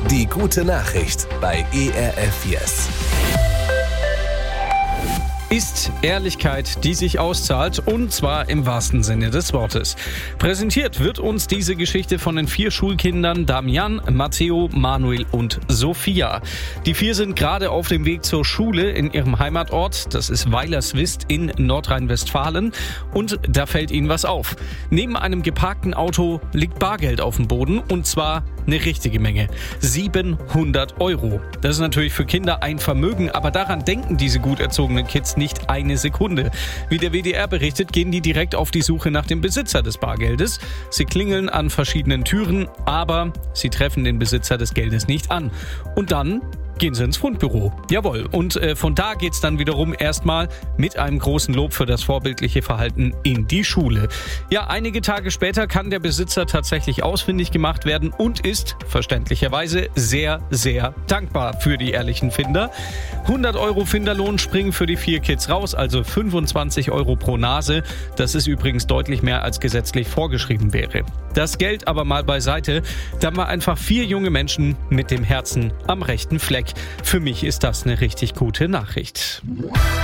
Die gute Nachricht bei ERF Yes. Ist Ehrlichkeit, die sich auszahlt, und zwar im wahrsten Sinne des Wortes. Präsentiert wird uns diese Geschichte von den 4 Schulkindern Damian, Matteo, Manuel und Sophia. Die 4 sind gerade auf dem Weg zur Schule in ihrem Heimatort, das ist Weilerswist in Nordrhein-Westfalen, und da fällt ihnen was auf. Neben einem geparkten Auto liegt Bargeld auf dem Boden, und zwar eine richtige Menge. 700 €. Das ist natürlich für Kinder ein Vermögen, aber daran denken diese gut erzogenen Kids nicht eine Sekunde. Wie der WDR berichtet, gehen die direkt auf die Suche nach dem Besitzer des Bargeldes. Sie klingeln an verschiedenen Türen, aber sie treffen den Besitzer des Geldes nicht an. Und dann gehen sie ins Fundbüro. Jawohl. Und von da geht's dann wiederum erstmal mit einem großen Lob für das vorbildliche Verhalten in die Schule. Ja, einige Tage später kann der Besitzer tatsächlich ausfindig gemacht werden und ist verständlicherweise sehr, sehr dankbar für die ehrlichen Finder. 100 € Finderlohn springen für die 4 Kids raus, also 25 € pro Nase. Das ist übrigens deutlich mehr, als gesetzlich vorgeschrieben wäre. Das Geld aber mal beiseite. Da haben wir einfach 4 junge Menschen mit dem Herzen am rechten Fleck. Für mich ist das eine richtig gute Nachricht.